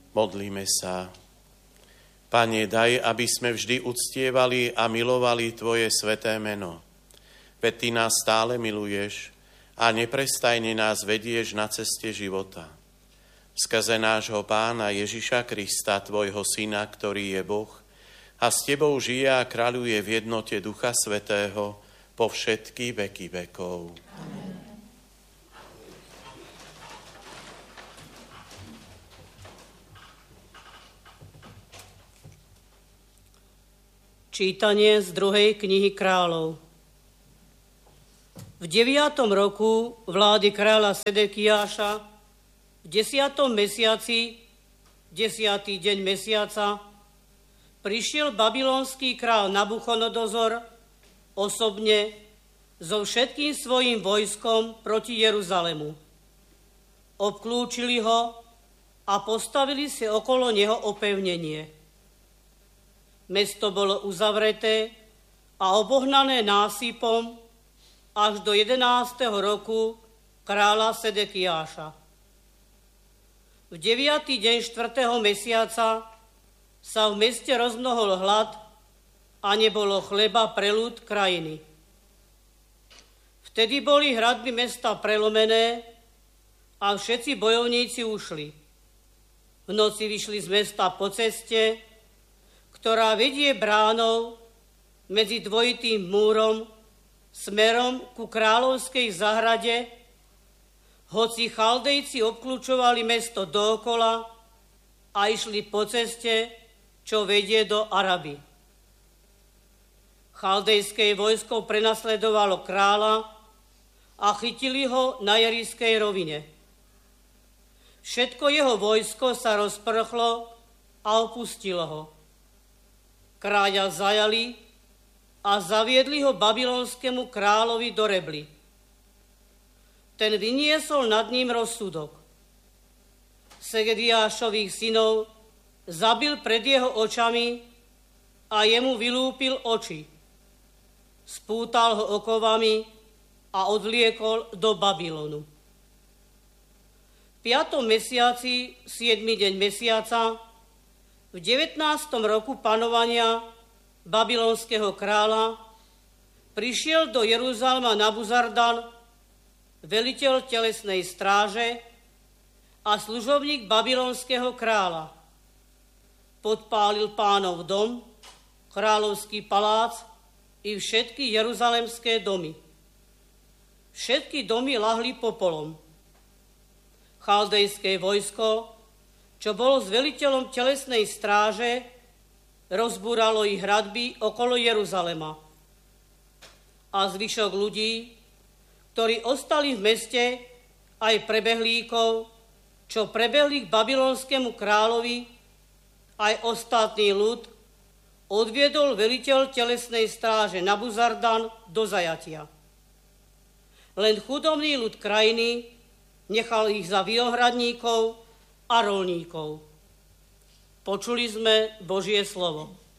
Modlíme sa. Pane, daj, aby sme vždy uctievali a milovali Tvoje sväté meno. Veď Ty nás stále miluješ a neprestajne nás vedieš na ceste života. Skrze nášho Pána Ježiša Krista, Tvojho Syna, ktorý je Boh, a s Tebou žije a kráľuje v jednote Ducha Svätého po všetky veky vekov. Amen. Čítanie z 2. knihy Kráľov. V 9. roku vlády kráľa Sedekiáša, v 10. mesiaci, 10. deň mesiaca, prišiel babylonský kráľ Nabuchodonozor osobne so všetkým svojím vojskom proti Jeruzalemu. Obklúčili ho a postavili si okolo neho opevnenie. Mesto bolo uzavreté a obohnané násypom až do 11. roku kráľa Sedekiáša. V 9. deň 4. mesiaca sa v meste rozmnohol hlad a nebolo chleba pre ľud krajiny. Vtedy boli hradby mesta prelomené a všetci bojovníci ušli. V noci vyšli z mesta po ceste, ktorá vedie bránou medzi dvojitým múrom smerom ku kráľovskej záhrade, hoci Chaldejci obklúčovali mesto dookola a išli po ceste, čo vedie do Araby. Chaldejské vojsko prenasledovalo kráľa a chytili ho na Jeriskej rovine. Všetko jeho vojsko sa rozprchlo a opustilo ho. Kráľa zajali a zaviedli ho babylonskému kráľovi do Rebly. Ten vyniesol nad ním rozsudok. Segediášových synov zabil pred jeho očami a jemu vylúpil oči. Spútal ho okovami a odvliekol do Babylonu. V 5. mesiaci, 7. deň mesiaca, v 19. roku panovania babylonského kráľa prišiel do Jeruzalema Nabuzardan, veliteľ telesnej stráže a služobník babylonského kráľa. Podpálil Pánov dom, kráľovský palác i všetky jeruzalemské domy. Všetky domy lahli popolom. Chaldejské vojsko, čo bolo s veliteľom telesnej stráže, rozbúralo ich hradby okolo Jeruzalema. A zvyšok ľudí, ktorí ostali v meste, aj prebehlíkov, čo prebehli k babylonskému kráľovi, aj ostatný ľud, odviedol veliteľ telesnej stráže Nabuzardan do zajatia. Len chudobný ľud krajiny nechal ich za vinohradníkov a roľníkov. Počuli sme Božie slovo.